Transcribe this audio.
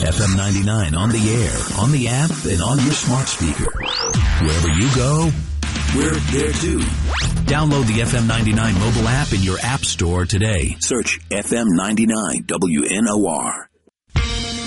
FM 99 on the air, on the app, and on your smart speaker. Wherever you go, we're there too. Download the FM 99 mobile app in your app store today. Search FM 99 WNOR.